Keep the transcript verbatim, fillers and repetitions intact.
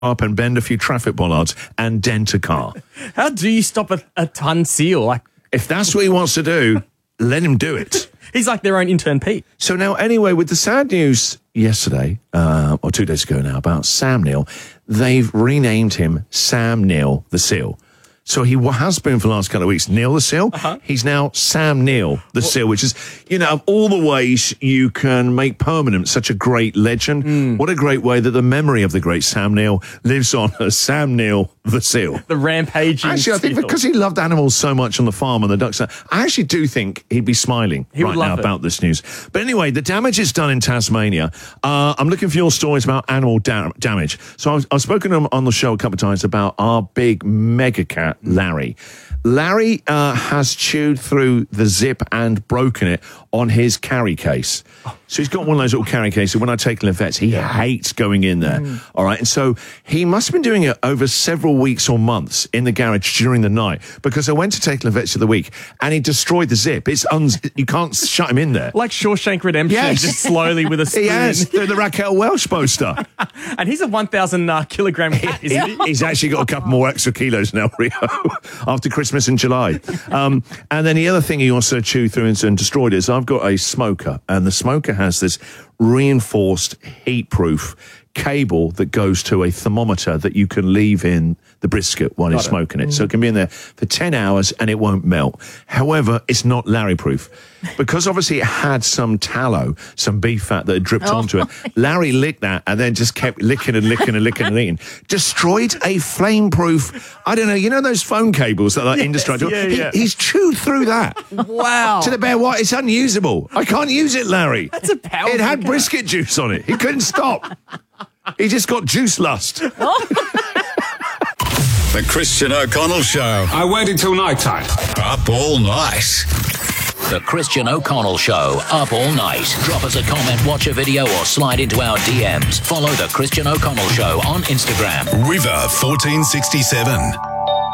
up and bend a few traffic bollards and dent a car. How do you stop a, a ton seal? Like, if that's what he wants to do, let him do it. He's like their own intern Pete. So now, anyway, with the sad news yesterday, uh, or two days ago now, about Sam Neill, they've renamed him Sam Neill the Seal. So he has been for the last couple of weeks Neil the Seal. Uh-huh. He's now Sam Neill the Seal, which is, you know, of all the ways you can make permanent such a great legend, mm. what a great way that the memory of the great Sam Neill lives on as Sam Neill the Seal. The rampaging Actually, I think seal. Because he loved animals so much on the farm and the ducks, I actually do think he'd be smiling he right now it. about this news. But anyway, the damage is done in Tasmania. Uh, I'm looking for your stories about animal da- damage. So I've, I've spoken on the show a couple of times about our big mega cat, Larry. Larry uh, has chewed through the zip and broken it on his carry case. So he's got one of those little carry cases. When I take him to the vets, he hates going in there. Mm. All right. And so he must have been doing it over several weeks or months in the garage during the night, because I went to take him to the vets of the week and he destroyed the zip. It's un- You can't shut him in there. Like Shawshank Redemption, yes. just slowly with a spoon. He has. The, the Raquel Welch poster. And he's a one thousand uh, kilogram cat, isn't he? He's actually got a couple more extra kilos now, Rio, after Christmas in July. Um, and then the other thing he also chewed through and destroyed is I've got a smoker, and the smoker has this reinforced heat-proof cable that goes to a thermometer that you can leave in the brisket while you're smoking it. it. So it can be in there for ten hours and it won't melt. However, it's not Larry-proof. Because obviously it had some tallow, some beef fat that had dripped oh. onto it. Larry licked that and then just kept licking and licking and licking and licking. Destroyed a flame-proof, I don't know, you know those phone cables that are yes, indestructible? Yeah, yeah. He, he's chewed through that. Wow. To the bare white, it's unusable. I can't use it, Larry. That's a powerful It had cat. brisket juice on it. He couldn't stop. He just got juice lust. The Christian O'Connell Show. I waited till night time. Up all night. The Christian O'Connell Show, up all night. Drop us a comment, watch a video, or slide into our D Ms. Follow The Christian O'Connell Show on Instagram. River fourteen sixty-seven.